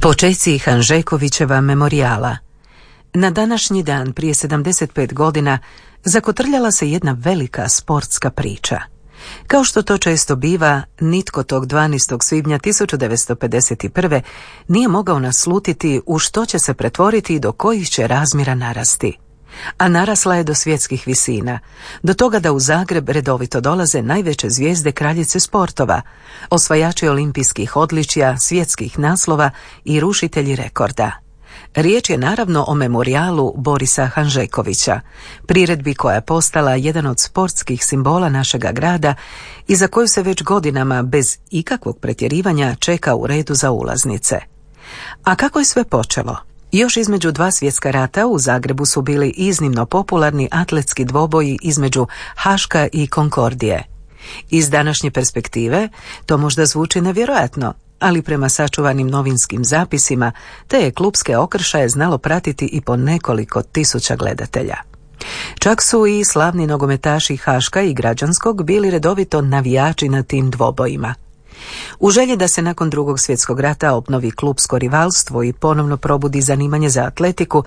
Počeci Hanžekovićeva memorijala. Na današnji dan prije 75 godina zakotrljala se jedna velika sportska priča. Kao što to često biva, nitko tog 12. svibnja 1951. nije mogao naslutiti u što će se pretvoriti i do kojih će razmjera narasti. A narasla je do svjetskih visina, do toga da u Zagreb redovito dolaze najveće zvijezde kraljice sportova, osvajači olimpijskih odličja, svjetskih naslova i rušitelji rekorda. Riječ je naravno o memorijalu Borisa Hanžekovića, priredbi koja je postala jedan od sportskih simbola našega grada i za koju se već godinama bez ikakvog pretjerivanja čeka u redu za ulaznice. A kako je sve počelo? Još između dva svjetska rata u Zagrebu su bili iznimno popularni atletski dvoboji između Haška i Konkordije. Iz današnje perspektive to možda zvuči nevjerojatno, ali prema sačuvanim novinskim zapisima te je klupske okršaje znalo pratiti i po nekoliko tisuća gledatelja. Čak su i slavni nogometaši Haška i Građanskog bili redovito navijači na tim dvobojima. U želji da se nakon Drugog svjetskog rata obnovi klupsko rivalstvo i ponovno probudi zanimanje za atletiku,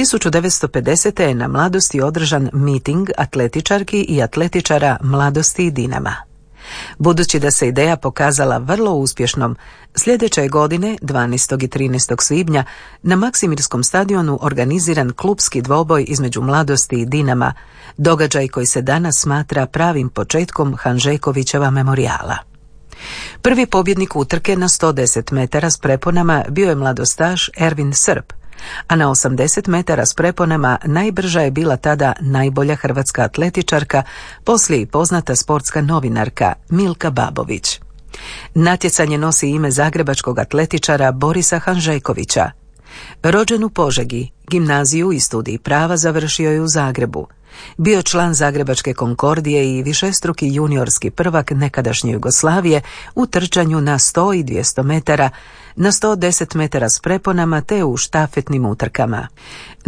1950. je na Mladosti održan miting atletičarki i atletičara Mladosti i Dinama. Budući da se ideja pokazala vrlo uspješnom, sljedeće je godine, 12. i 13. svibnja, na Maksimirskom stadionu organiziran klupski dvoboj između Mladosti i Dinama, događaj koji se danas smatra pravim početkom Hanžekovićeva memorijala. Prvi pobjednik utrke na 110 metara s preponama bio je mladostaš Ervin Srb, a na 80 metara s preponama najbrža je bila tada najbolja hrvatska atletičarka, poslije i poznata sportska novinarka Milka Babović. Natjecanje nosi ime zagrebačkog atletičara Borisa Hanžekovića. Rođen u Požegi, gimnaziju i studij prava završio je u Zagrebu. Bio član Zagrebačke Konkordije i višestruki juniorski prvak nekadašnje Jugoslavije u trčanju na 100 i 200 metara, na 110 metara s preponama te u štafetnim utrkama.